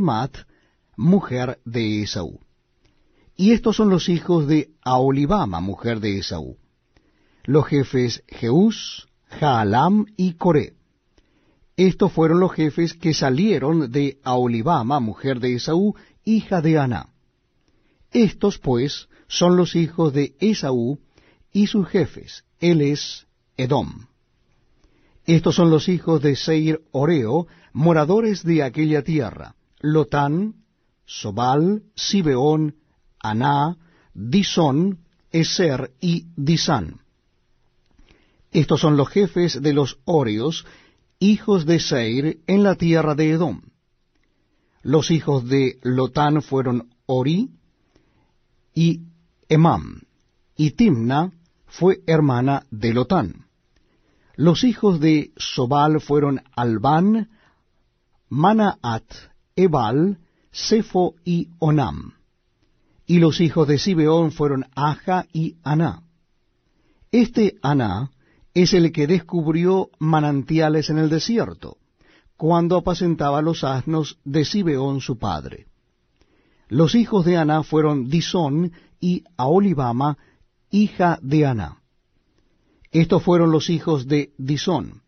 Basmat, mujer de Esaú. Y estos son los hijos de Aholibama, mujer de Esaú, los jefes Jeús, Jaalam y Coré. Estos fueron los jefes que salieron de Aholibama, mujer de Esaú, hija de Aná. Estos, pues, son los hijos de Esaú y sus jefes. Él es Edom. Estos son los hijos de Seir Oreo, moradores de aquella tierra: Lotán, Sobal, Sibeón, Aná, Disón, Eser y Disán. Estos son los jefes de los Oreos, hijos de Seir, en la tierra de Edom. Los hijos de Lotán fueron Ori y Emam, y Timna fue hermana de Lotán. Los hijos de Sobal fueron Albán, Manaat, Ebal, Sefo y Onam. Y los hijos de Sibeón fueron Aja y Aná. Este Aná es el que descubrió manantiales en el desierto, cuando apacentaba los asnos de Sibeón su padre. Los hijos de Aná fueron Disón y Aholibama, hija de Aná. Estos fueron los hijos de Disón: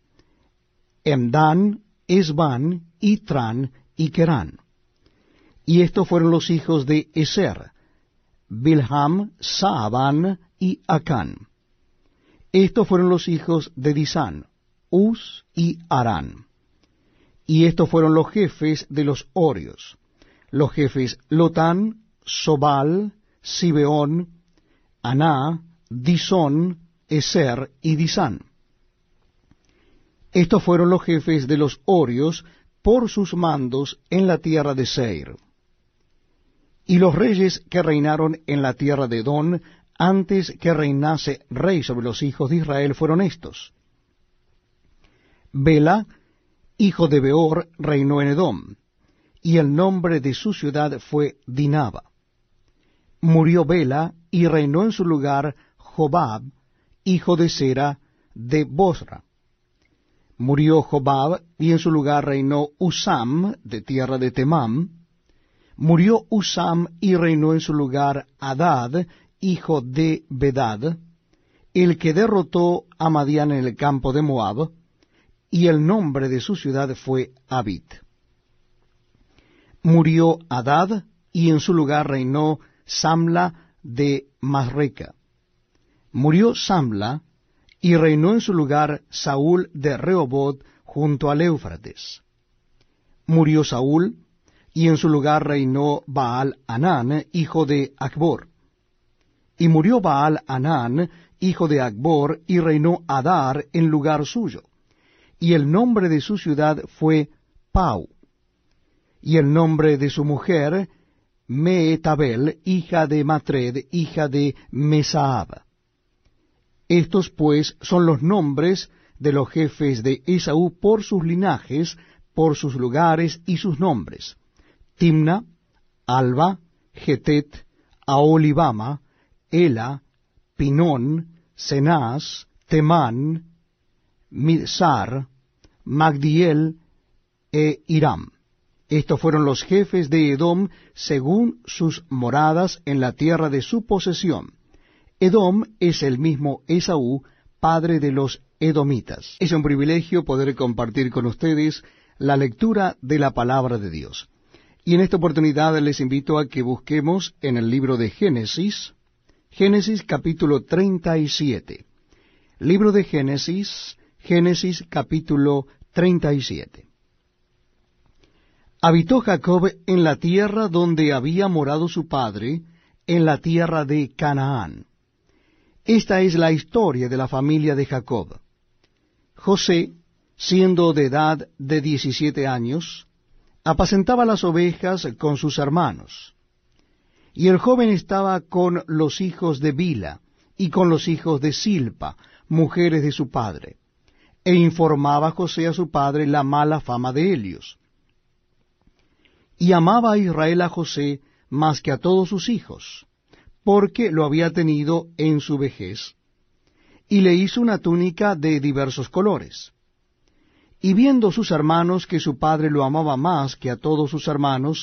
Emdán, Esbán, Itran y Querán. Y estos fueron los hijos de Eser: Bilham, Saaban y Acán. Estos fueron los hijos de Disán: Uz y Arán. Y estos fueron los jefes de los Oreos: los jefes Lotán, Sobal, Sibeón, Aná, Disón, Eser y Disán. Estos fueron los jefes de los Oreos por sus mandos en la tierra de Seir. Y los reyes que reinaron en la tierra de Edom, antes que reinase rey sobre los hijos de Israel, fueron estos: Bela, hijo de Beor, reinó en Edom, y el nombre de su ciudad fue Dinaba. Murió Bela, y reinó en su lugar Jobab, hijo de Sera, de Bosra. Murió Jobab, y en su lugar reinó Usam, de tierra de Temam. Murió Usam, y reinó en su lugar Hadad, hijo de Bedad, el que derrotó a Madián en el campo de Moab, y el nombre de su ciudad fue Abit. Murió Hadad, y en su lugar reinó Samla de Masreca. Murió Samla, y reinó en su lugar Saúl de Rehoboth, junto al Éufrates. Murió Saúl, y en su lugar reinó Baal-Hanán, hijo de Acbor. Y murió Baal-Hanán, hijo de Acbor, y reinó Adar en lugar suyo. Y el nombre de su ciudad fue Pau. Y el nombre de su mujer, Meetabel, hija de Matred, hija de Mesaab. Estos pues son los nombres de los jefes de Esaú por sus linajes, por sus lugares y sus nombres: Timna, Alba, Getet, Aholibama, Ela, Pinón, Cenaz, Temán, Mizar, Magdiel e Hiram. Estos fueron los jefes de Edom según sus moradas en la tierra de su posesión. Edom es el mismo Esaú, padre de los edomitas. Es un privilegio poder compartir con ustedes la lectura de la palabra de Dios. Y en esta oportunidad les invito a que busquemos en el libro de Génesis, Génesis capítulo 37. Libro de Génesis, Génesis capítulo 37. Habitó Jacob en la tierra donde había morado su padre, en la tierra de Canaán. Esta es la historia de la familia de Jacob. José, siendo de edad de 17 años, apacentaba las ovejas con sus hermanos. Y el joven estaba con los hijos de Bila y con los hijos de Silpa, mujeres de su padre, e informaba José a su padre la mala fama de ellos. Y amaba a Israel a José más que a todos sus hijos, porque lo había tenido en su vejez, y le hizo una túnica de diversos colores. Y viendo sus hermanos que su padre lo amaba más que a todos sus hermanos,